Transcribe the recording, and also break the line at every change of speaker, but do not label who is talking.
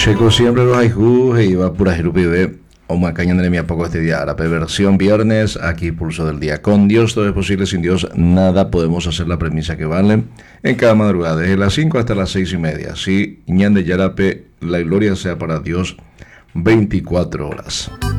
Checo siempre los haiku e iba pura jirupibe. O macaña de mi a poco este día. La perversión viernes, aquí pulso del día. Con Dios todo es posible, sin Dios nada. Podemos hacer la premisa que vale. En cada madrugada, desde las 5 hasta las 6:30. Sí, ñan de Yarape, la gloria sea para Dios 24 horas.